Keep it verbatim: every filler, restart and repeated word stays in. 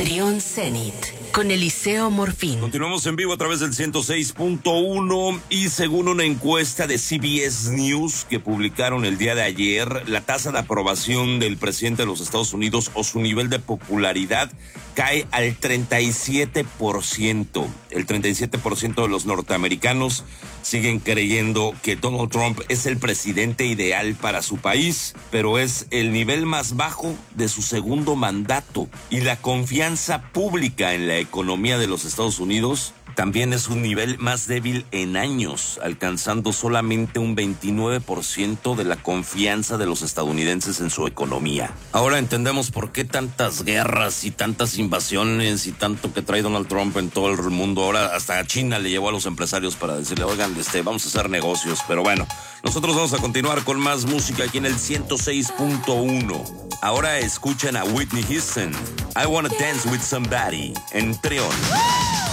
Trión Zenit con Eliseo Morfín. Continuamos en vivo a través del ciento seis punto uno y según una encuesta de C B S News que publicaron el día de ayer, la tasa de aprobación del presidente de los Estados Unidos o su nivel de popularidad cae al treinta y siete por ciento. El treinta y siete por ciento de los norteamericanos siguen creyendo que Donald Trump es el presidente ideal para su país, pero es el nivel más bajo de su segundo mandato. Y la confianza pública en la economía de los Estados Unidos también es un nivel más débil en años, alcanzando solamente un veintinueve por ciento de la confianza de los estadounidenses en su economía. Ahora entendemos por qué tantas guerras y tantas invasiones y tanto que trae Donald Trump en todo el mundo. Ahora hasta a China le llevó a los empresarios para decirle, oigan, este, vamos a hacer negocios. Pero bueno, nosotros vamos a continuar con más música aquí en el ciento seis punto uno. Ahora escuchen a Whitney Houston, I Wanna Dance With Somebody, en Trión.